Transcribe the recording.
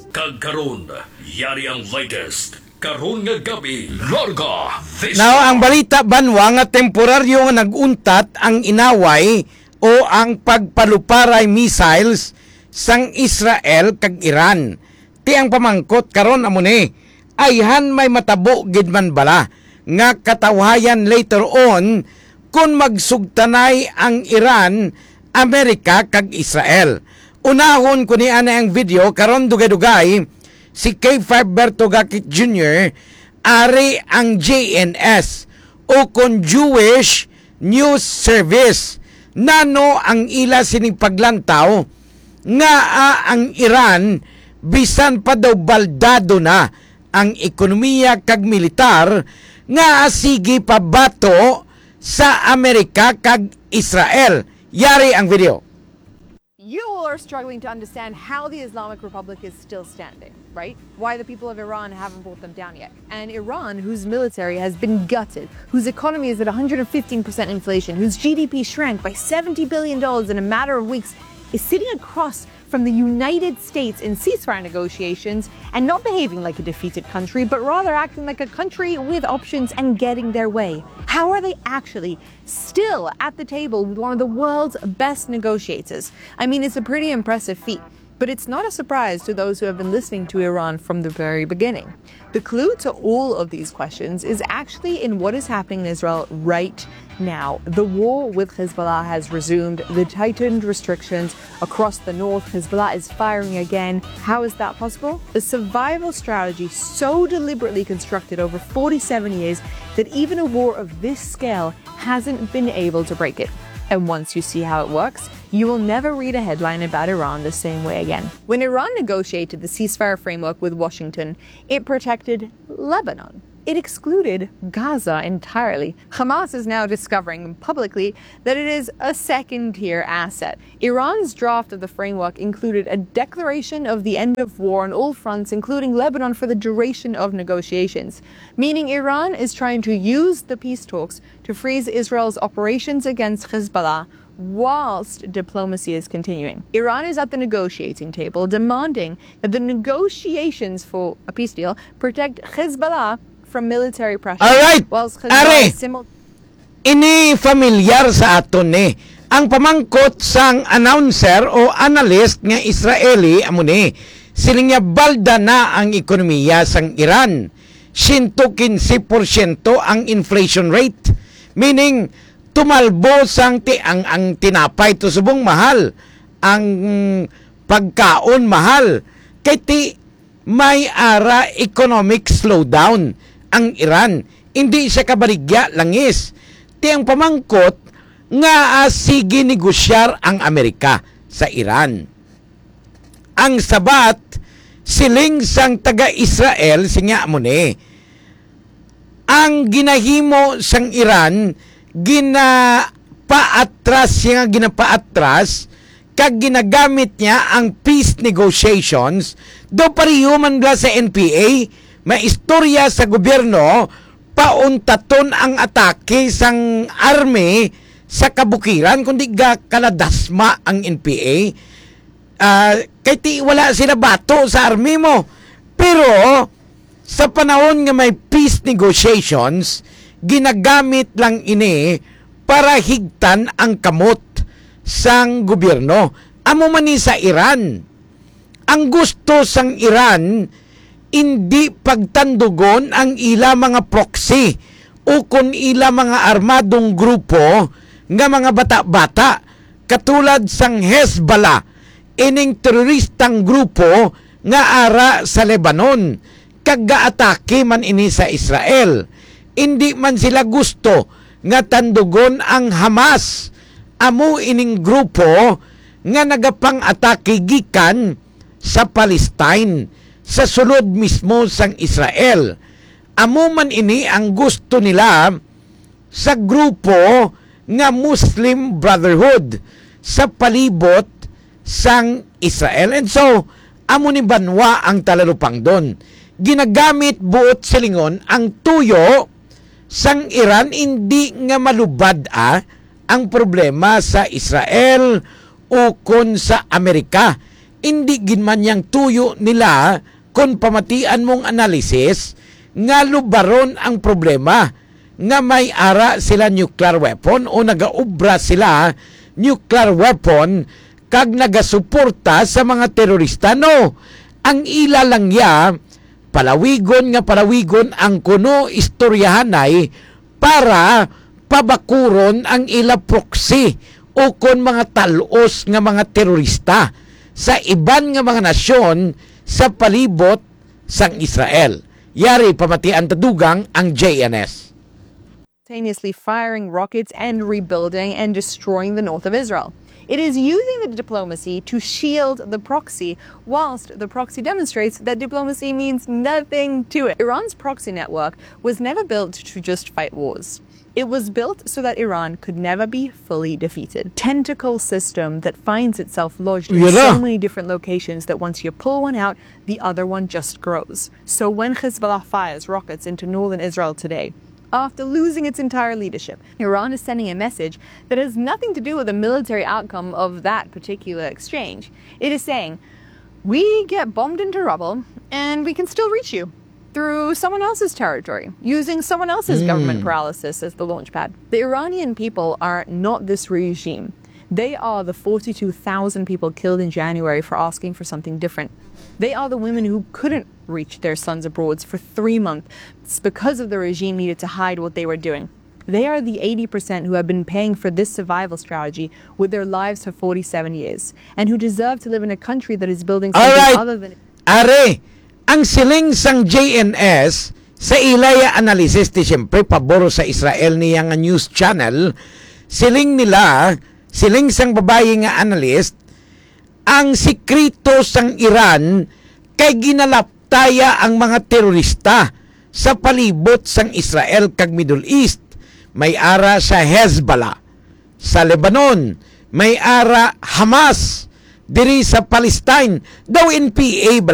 Kagkaron, yari ang latest. Karon nga gabi, Larga Vision. Now, ang balita banwa nga temporaryo nga naguntat ang inaway o ang pagpaluparay missiles sang Israel kag Iran. Ti ang pamangkot karon amo ni ayhan may matabo gid man bala nga katawhayan later on kung magsugtanay ang Iran, Amerika kag Israel. Unahon ko ni ana ang video karon dugay-dugay si K5 Bertogakit Jr. ari ang JNS o kon Jewish News Service. Nano ang ila sining paglantaw nga ang Iran bisan pa daw baldado na ang ekonomiya kag militar nga sige pa bato sa Amerika kag Israel. Yari ang video. You are struggling to understand how the Islamic Republic is still standing, right? Why the people of Iran haven't brought them down yet. And Iran, whose military has been gutted, whose economy is at 115% inflation, whose GDP shrank by $70 billion in a matter of weeks, is sitting across from the United States in ceasefire negotiations and not behaving like a defeated country, but rather acting like a country with options and getting their way. How are they actually still at the table with one of the world's best negotiators? I mean, it's a pretty impressive feat, but it's not a surprise to those who have been listening to Iran from the very beginning. The clue to all of these questions is actually in what is happening in Israel right now. The war with Hezbollah has resumed. The tightened restrictions across the north. Hezbollah is firing again. How is that possible? A survival strategy so deliberately constructed over 47 years that even a war of this scale hasn't been able to break it. And once you see how it works, you will never read a headline about Iran the same way again. When Iran negotiated the ceasefire framework with Washington, it protected Lebanon. It excluded Gaza entirely. Hamas is now discovering publicly that it is a second-tier asset. Iran's draft of the framework included a declaration of the end of war on all fronts, including Lebanon, for the duration of negotiations, meaning Iran is trying to use the peace talks to freeze Israel's operations against Hezbollah whilst diplomacy is continuing. Iran is at the negotiating table demanding that the negotiations for a peace deal protect Hezbollah from military pressure. Alright, whilst Ari, Hezbollah ini familiar sa aton ni. Ang pamangkot sang announcer o analyst nga Israeli amo ni, siling nga balda na ang ekonomiya sang Iran. 115% ang inflation rate, meaning tumalbo sang ang tinapay to subong mahal, ang pagkaon mahal, kay ti may ara economic slowdown ang Iran. Hindi siya kabaligya langis. Ti ang pamangkot nga sige negosyar ang Amerika sa Iran. Ang sabat siling sang taga-Israel singa mo ni, ang ginahimo sang Iran ginapaatras siya nga ginapaatras kag ginagamit niya ang peace negotiations do pariyo man sa NPA. May istorya sa gobyerno pauntaton ang atake sang army sa kabukiran kundi ga kaladasma ang NPA. Kay ti wala sila bato sa army mo, pero sa panahon nga may peace negotiations ginagamit lang ini para higtan ang kamot sang gobyerno. Amo man ni sa Iran, ang gusto sang Iran hindi pagtandugon ang ila mga proxy o kung ila mga armadong grupo nga mga bata-bata katulad sang Hezbollah, ining teroristang grupo nga ara sa Lebanon kag gaatake man ini sa Israel. Hindi man sila gusto nga tandugon ang Hamas, amo ining grupo nga nagapang-atake gikan sa Palestine sa sulod mismo sang Israel. Amo man ini ang gusto nila sa grupo nga Muslim Brotherhood sa palibot sang Israel. And so, amo ni banwa ang talalupang doon. Ginagamit buot silingon ang tuyo sang Iran, hindi nga malubad ang problema sa Israel o kon sa Amerika. Hindi ginman yang tuyo nila kung pamatian mong analysis nga lubaron ang problema nga may ara sila nuclear weapon o nagaubra sila nuclear weapon kag nagasuporta sa mga terorista. No, ang ila lang ya palawigon ang kuno istoryahanay para pabakuron ang ila proxy o kon mga talos nga mga terorista sa iban nga mga nasyon sa palibot sang Israel. Yari pamatian tadugang ang JNS. Simultaneously firing rockets and rebuilding and destroying the north of Israel. It is using the diplomacy to shield the proxy, whilst the proxy demonstrates that diplomacy means nothing to it. Iran's proxy network was never built to just fight wars. It was built so that Iran could never be fully defeated. Tentacle system that finds itself lodged in so many different locations that once you pull one out, the other one just grows. So when Hezbollah fires rockets into northern Israel today, after losing its entire leadership, Iran is sending a message that has nothing to do with the military outcome of that particular exchange. It is saying, we get bombed into rubble and we can still reach you through someone else's territory, using someone else's government paralysis as the launch pad. The Iranian people are not this regime. They are the 42,000 people killed in January for asking for something different. They are the women who couldn't reach their sons abroad for 3 months because of the regime needed to hide what they were doing. They are the 80% who have been paying for this survival strategy with their lives for 47 years and who deserve to live in a country that is building something other than... Are, ang siling sang JNS sa ilaya analysis ti siyempre paboro sa Israel niya nga news channel, siling sang babae nga analyst, ang sikrito sang Iran kay ginalaptaya ang mga terorista sa palibot sang Israel kag Middle East. May ara sa Hezbollah sa Lebanon, may ara Hamas diri sa Palestine. Daw NPA